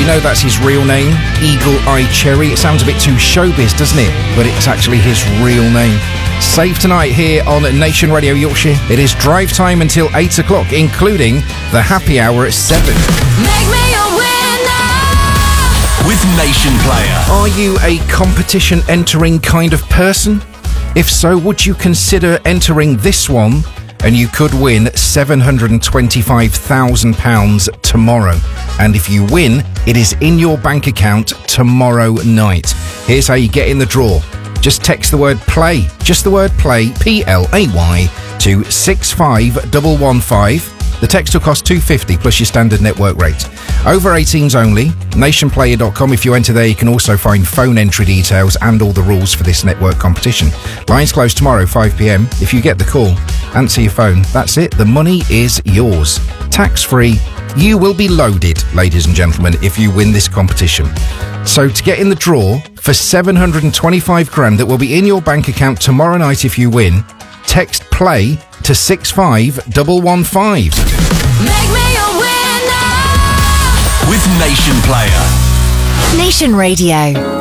know that's his real name, Eagle Eye Cherry. It sounds a bit too showbiz, doesn't it? But it's actually his real name. Save tonight here on Nation Radio Yorkshire. It is drive time until 8 o'clock, including the happy hour at 7. Make me a winner with Nation Player. Are you a competition entering kind of person? If so, would you consider entering this one? And you could win £725,000 tomorrow. And if you win, it is in your bank account tomorrow night. Here's how you get in the draw. Just text the word play, just the word play, PLAY, to 65115. The text will cost $2.50 plus your standard network rate. Over 18s only. Nationplayer.com. If you enter there, you can also find phone entry details and all the rules for this network competition. Lines close tomorrow, 5 p.m. If you get the call, answer your phone. That's it. The money is yours. Tax-free. You will be loaded, ladies and gentlemen, if you win this competition. So to get in the draw for 725 grand that will be in your bank account tomorrow night if you win, text play to 65115. Make me a winner with Nation Player. Nation Radio.